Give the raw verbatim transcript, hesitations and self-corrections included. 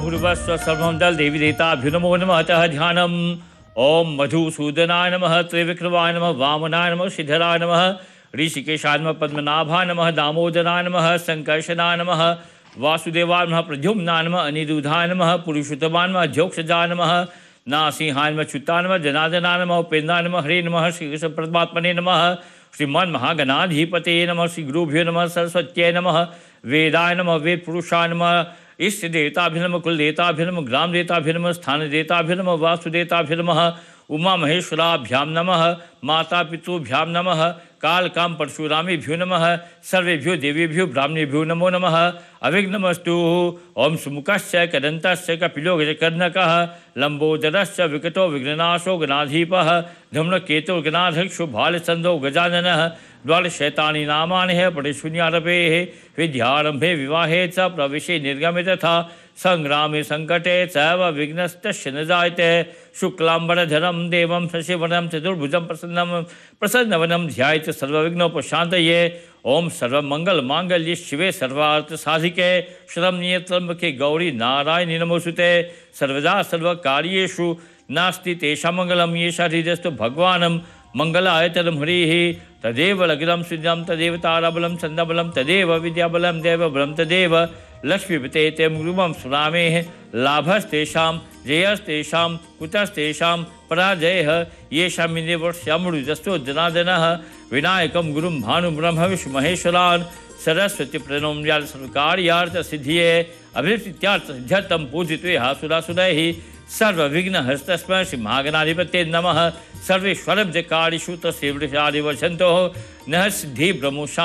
भूर्भुवस्व सर्वं दल देवी देवताभ्यो नमो नमः। अतः ध्यानम् ओम मधुसूदनाय नमः, त्रिविक्रमाय नमः, वामनाय नमः, श्रीधराय नमः, ऋषिकेशाय नमः, पद्मनाभाय नमः, दामोदराय नमः, संकर्षणाय नमः, वासुदेवाय नमः, प्रद्युम्नाय नमः, अनिरुद्धाय नमः, पुरुषोत्तमाय नमः, जोक्षजाय नमः, नासिंहाय नमः, च्युताय नमः, जनार्दनाय नमः, उपेन्द्राय नमः, हरे नमः, श्री कृष्ण परमात्मने नमः, श्रीमन् महागणाधिपते नमः, श्री गुरुभ्यो नमः, सरस्वत्यै नमः, वेदाय नमः, वेद पुरुषाय नमः, इष्ट देवताभ्यो नमः, कुल देवताभ्यो नमः, ग्राम देवताभ्यो नमः, स्थान देवताभ्यो नमः, वासुदेवताभ्यो नमः, उमा महेश्वराभ्यां नमः, माता पितृभ्यां नमः, काल काम परशुरामेभ्यो नमः, सर्वेभ्यो देवेभ्यो ब्राह्मणेभ्यो नमो नमः। अविघ्नमस्तु। ओम सुमुखस्य कदन्तस्य कपिलो गजकर्णकः, लंबोदरस्य विकटो विघ्ननाशो गणाधीपः, धूम्रकेतुर् गणाध्यक्षो भालचन्द्रो गजाननः, द्वादशैतानि नामानि पठिशून्यारभेः, विद्यारंभे विवाहे च प्रवेशे निर्गमे तथा संग्रामे संकटे चैव विघ्नस्तस्य न जायते। शुक्लांबरधरं देवं शशिवर्णं चतुर्भुजं प्रसन्नं प्रसन्नवदनं ध्यायेत् सर्वविघ्नोपशान्तये। ओम सर्वमंगलमांगल्ये शिवे सर्वार्थसाधिके शरण्ये त्र्यंबके गौरी नारायणी नमोस्तुते। सर्वदा सर्वकार्येषु नास्ति तेषां मंगलं येषां हृदयस्थो भगवान् मंगलायतनं हरिः। तदेव लग्नं सृजं तदेव ताराबलं छन्दबलं तदेव विद्याबलं देवबलं तदेव लक्ष्मीपते ते गुरुमं स्मरामेः। लाभस्तेषां जयस्तेषां कुतस्तेषां पराजयः येषामिन्द्रिये वर्ष्यामृजस्तो जनार्दनः। विनायकं गुरुं भानुं ब्रह्म विष्णु महेश्वरान् सरस्वती प्रणम्यात् सर्वकार्यार्थसिद्धिये अभिष्टित्यार्थसिद्ध्यर्थं पूजित्वे हासुरासुरैः सर्वविघ्नहस्तस्मै श्री महागणाधिपते नमः। सर्वेश्वरं च कार्येषु तस्य वृषादिवर्षन्तोः नः सिद्धि ब्रह्मोषा